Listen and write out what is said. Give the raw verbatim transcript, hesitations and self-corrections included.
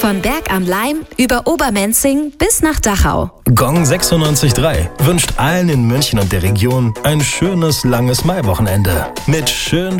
Von Berg am Laim über Obermenzing bis nach Dachau. Gong sechsundneunzig Komma drei wünscht allen in München und der Region ein schönes, langes Maiwochenende. Mit schön